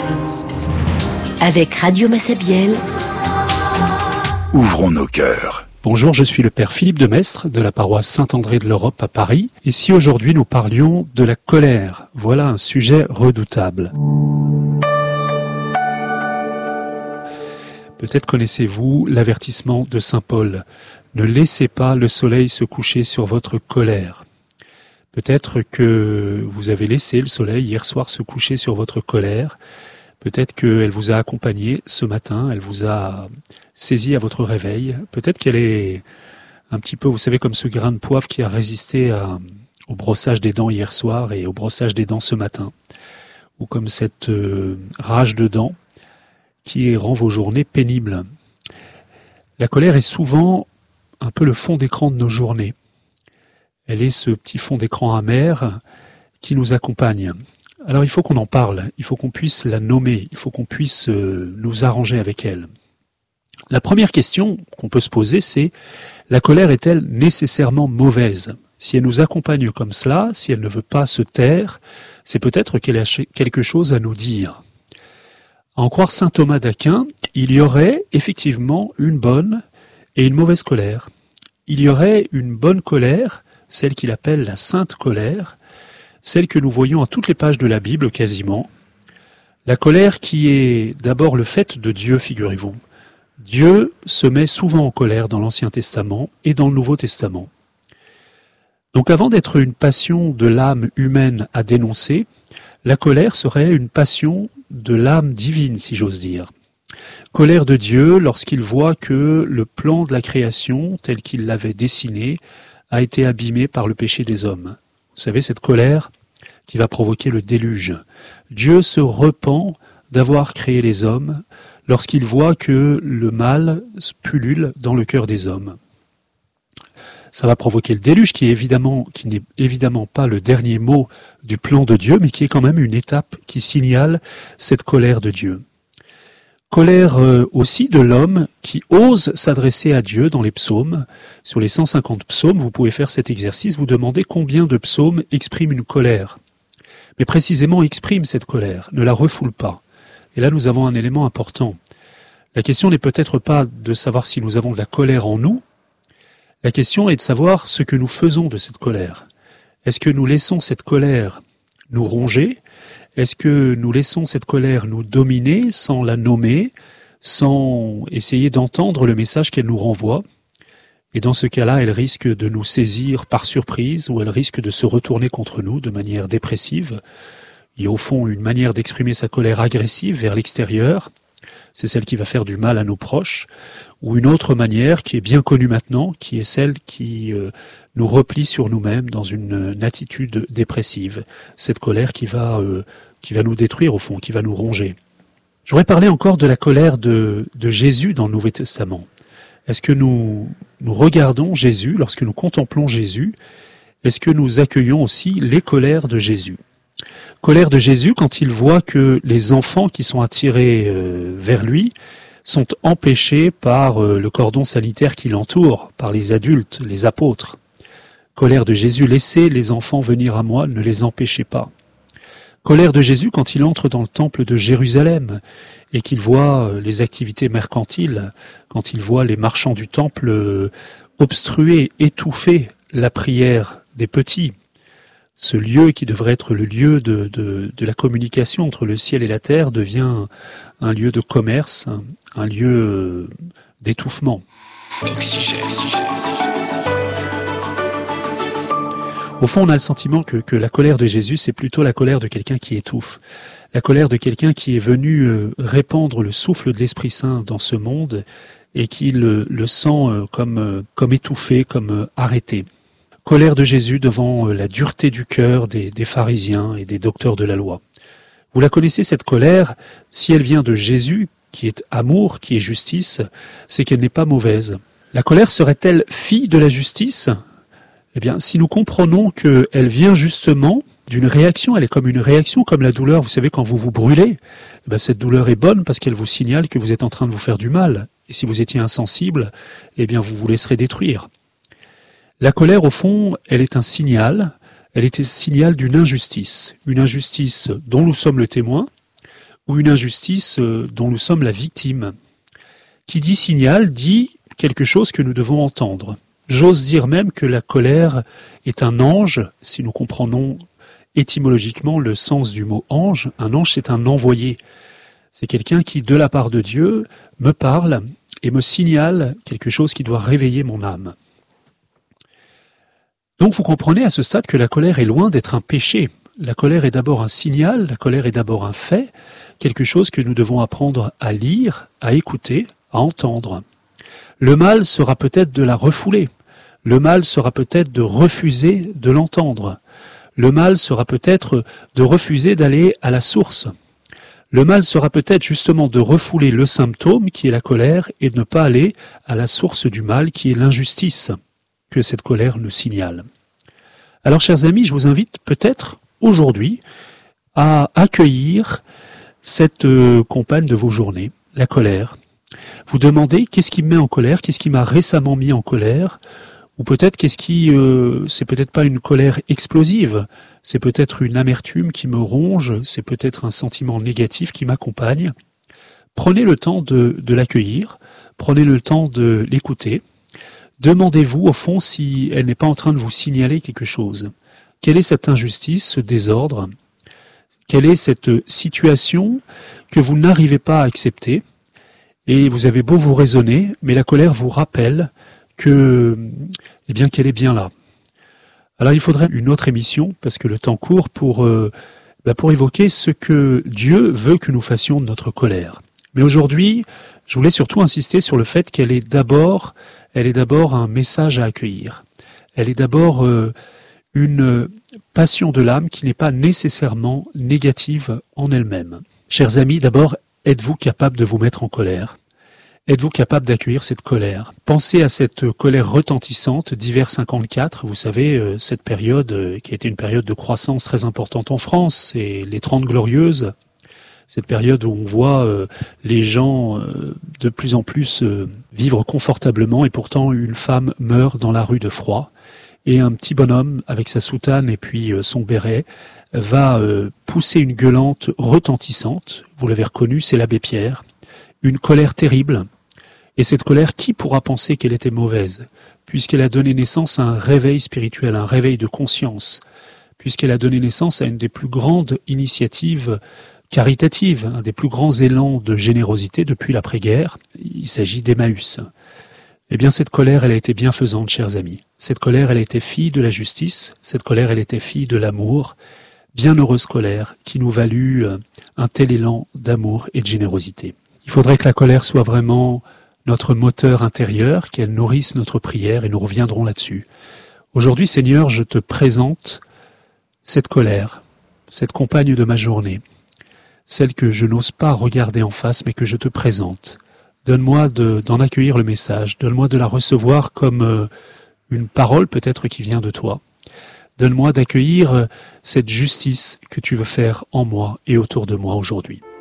Avec Radio Massabielle, ouvrons nos cœurs. Bonjour, je suis le père Philippe de Mestre de la paroisse Saint-André de l'Europe à Paris. Et si aujourd'hui nous parlions de la colère, voilà un sujet redoutable. Peut-être connaissez-vous l'avertissement de Saint Paul. Ne laissez pas le soleil se coucher sur votre colère. Peut-être que vous avez laissé le soleil hier soir se coucher sur votre colère. Peut-être qu'elle vous a accompagné ce matin, elle vous a saisi à votre réveil. Peut-être qu'elle est un petit peu, vous savez, comme ce grain de poivre qui a résisté au brossage des dents hier soir et au brossage des dents ce matin. Ou comme cette rage de dents qui rend vos journées pénibles. La colère est souvent un peu le fond d'écran de nos journées. Elle est ce petit fond d'écran amer qui nous accompagne. Alors il faut qu'on en parle, il faut qu'on puisse la nommer, il faut qu'on puisse nous arranger avec elle. La première question qu'on peut se poser, c'est: la colère est-elle nécessairement mauvaise ? Si elle nous accompagne comme cela, si elle ne veut pas se taire, c'est peut-être qu'elle a quelque chose à nous dire. À en croire saint Thomas d'Aquin, il y aurait effectivement une bonne et une mauvaise colère. Il y aurait une bonne colère, celle qu'il appelle la sainte colère, celle que nous voyons à toutes les pages de la Bible quasiment. La colère qui est d'abord le fait de Dieu, figurez-vous. Dieu se met souvent en colère dans l'Ancien Testament et dans le Nouveau Testament. Donc avant d'être une passion de l'âme humaine à dénoncer, la colère serait une passion de l'âme divine, si j'ose dire. Colère de Dieu lorsqu'il voit que le plan de la création, tel qu'il l'avait dessiné, a été abîmé par le péché des hommes. Vous savez, cette colère qui va provoquer le déluge. Dieu se repent d'avoir créé les hommes lorsqu'il voit que le mal pullule dans le cœur des hommes. Ça va provoquer le déluge qui n'est évidemment pas le dernier mot du plan de Dieu, mais qui est quand même une étape qui signale cette colère de Dieu. Colère aussi de l'homme qui ose s'adresser à Dieu dans les psaumes. Sur les 150 psaumes, vous pouvez faire cet exercice, vous demandez combien de psaumes expriment une colère. Mais précisément exprime cette colère, ne la refoule pas. Et là nous avons un élément important. La question n'est peut-être pas de savoir si nous avons de la colère en nous, la question est de savoir ce que nous faisons de cette colère. Est-ce que nous laissons cette colère nous ronger ? Est-ce que nous laissons cette colère nous dominer sans la nommer, sans essayer d'entendre le message qu'elle nous renvoie ? Et dans ce cas-là, elle risque de nous saisir par surprise ou elle risque de se retourner contre nous de manière dépressive. Il y a au fond une manière d'exprimer sa colère agressive vers l'extérieur, c'est celle qui va faire du mal à nos proches, ou une autre manière qui est bien connue maintenant, qui est celle qui nous replie sur nous-mêmes dans une attitude dépressive. Cette colère qui va nous détruire au fond, qui va nous ronger. J'aurais parlé encore de la colère de Jésus dans le Nouveau Testament. Est-ce que nous regardons Jésus, lorsque nous contemplons Jésus, est-ce que nous accueillons aussi les colères de Jésus ? Colère de Jésus quand il voit que les enfants qui sont attirés vers lui sont empêchés par le cordon sanitaire qui l'entoure, par les adultes, les apôtres. Colère de Jésus, laissez les enfants venir à moi, ne les empêchez pas. Colère de Jésus quand il entre dans le temple de Jérusalem et qu'il voit les activités mercantiles, quand il voit les marchands du temple obstruer, étouffer la prière des petits. Ce lieu qui devrait être le lieu de la communication entre le ciel et la terre devient un lieu de commerce, un lieu d'étouffement. Au fond, on a le sentiment que la colère de Jésus, c'est plutôt la colère de quelqu'un qui étouffe. La colère de quelqu'un qui est venu répandre le souffle de l'Esprit Saint dans ce monde et qui le sent comme étouffé, comme arrêté. Colère de Jésus devant la dureté du cœur des pharisiens et des docteurs de la loi. Vous la connaissez, cette colère, si elle vient de Jésus, qui est amour, qui est justice, c'est qu'elle n'est pas mauvaise. La colère serait-elle fille de la justice ? Eh bien, si nous comprenons qu'elle vient justement d'une réaction, elle est comme une réaction, comme la douleur, vous savez, quand vous vous brûlez, eh bien, cette douleur est bonne parce qu'elle vous signale que vous êtes en train de vous faire du mal. Et si vous étiez insensible, eh bien, vous vous laisserez détruire. La colère, au fond, elle est un signal d'une injustice dont nous sommes le témoin, ou une injustice dont nous sommes la victime. Qui dit signal dit quelque chose que nous devons entendre. J'ose dire même que la colère est un ange, si nous comprenons étymologiquement le sens du mot ange. Un ange, c'est un envoyé. C'est quelqu'un qui, de la part de Dieu, me parle et me signale quelque chose qui doit réveiller mon âme. Donc vous comprenez à ce stade que la colère est loin d'être un péché. La colère est d'abord un signal, la colère est d'abord un fait, quelque chose que nous devons apprendre à lire, à écouter, à entendre. Le mal sera peut-être de la refouler, le mal sera peut-être de refuser de l'entendre, le mal sera peut-être de refuser d'aller à la source. Le mal sera peut-être justement de refouler le symptôme qui est la colère et de ne pas aller à la source du mal qui est l'injustice que cette colère nous signale. Alors chers amis, je vous invite peut-être aujourd'hui à accueillir cette compagne de vos journées, la colère. Vous demandez qu'est-ce qui me met en colère, qu'est-ce qui m'a récemment mis en colère, ou peut-être qu'est-ce qui, c'est peut-être pas une colère explosive, c'est peut-être une amertume qui me ronge, c'est peut-être un sentiment négatif qui m'accompagne. Prenez le temps de l'accueillir, prenez le temps de l'écouter. Demandez-vous au fond si elle n'est pas en train de vous signaler quelque chose. Quelle est cette injustice, ce désordre? Quelle est cette situation que vous n'arrivez pas à accepter? Et vous avez beau vous raisonner, mais la colère vous rappelle que, qu'elle est bien là. Alors il faudrait une autre émission, parce que le temps court, pour évoquer ce que Dieu veut que nous fassions de notre colère. Mais aujourd'hui, je voulais surtout insister sur le fait qu'elle est d'abord un message à accueillir. Elle est d'abord une passion de l'âme qui n'est pas nécessairement négative en elle-même. Chers amis, d'abord, êtes-vous capable de vous mettre en colère? Êtes-vous capable d'accueillir cette colère? Pensez à cette colère retentissante d'hiver 54, vous savez, cette période qui a été une période de croissance très importante en France, c'est les 30 Glorieuses, cette période où on voit les gens de plus en plus vivre confortablement et pourtant une femme meurt dans la rue de froid et un petit bonhomme avec sa soutane et puis son béret va pousser une gueulante retentissante, vous l'avez reconnu, c'est l'abbé Pierre, une colère terrible. Et cette colère, qui pourra penser qu'elle était mauvaise, puisqu'elle a donné naissance à un réveil spirituel, un réveil de conscience, puisqu'elle a donné naissance à une des plus grandes initiatives caritatives, un des plus grands élans de générosité depuis l'après-guerre, il s'agit d'Emmaüs. Eh bien cette colère, elle a été bienfaisante, chers amis. Cette colère, elle a été fille de la justice, cette colère, elle était fille de l'amour, bienheureuse colère qui nous valut un tel élan d'amour et de générosité. Il faudrait que la colère soit vraiment notre moteur intérieur, qu'elle nourrisse notre prière, et nous reviendrons là-dessus. Aujourd'hui, Seigneur, je te présente cette colère, cette compagne de ma journée, celle que je n'ose pas regarder en face, mais que je te présente. Donne-moi d'en accueillir le message, donne-moi de la recevoir comme une parole peut-être qui vient de toi. Donne-moi d'accueillir cette justice que tu veux faire en moi et autour de moi aujourd'hui.